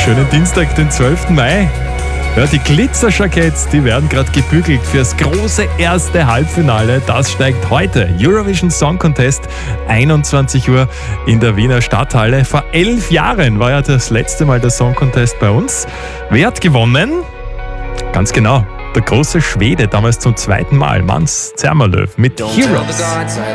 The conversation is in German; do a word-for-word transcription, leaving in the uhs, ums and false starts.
Schönen Dienstag, den zwölften Mai. Ja, die Glitzerjacketts, die werden gerade gebügelt fürs große erste Halbfinale. Das steigt heute. Eurovision Song Contest, einundzwanzig Uhr in der Wiener Stadthalle. Vor elf Jahren war ja das letzte Mal der Song Contest bei uns. Wer hat gewonnen? Ganz genau, der große Schwede, damals zum zweiten Mal, Måns Zelmerlöw mit Heroes.